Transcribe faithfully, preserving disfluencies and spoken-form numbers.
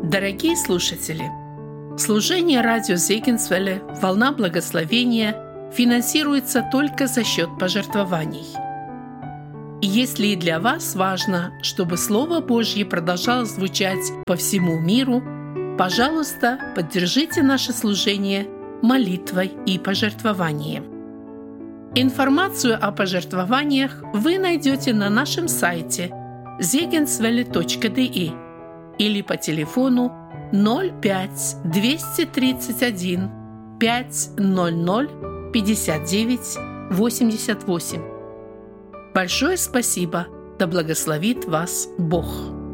Дорогие слушатели, служение радио Зегенсвелле «Волна благословения» финансируется только за счет пожертвований. И если и для вас важно, чтобы Слово Божье продолжало звучать по всему миру, пожалуйста, поддержите наше служение молитвой и пожертвованием. Информацию о пожертвованиях вы найдете на нашем сайте зегенсвелле точка де или по телефону ноль пять двести тридцать один пять ноль ноль пятьдесят девять восемьдесят восемь. Большое спасибо! Да благословит вас Бог!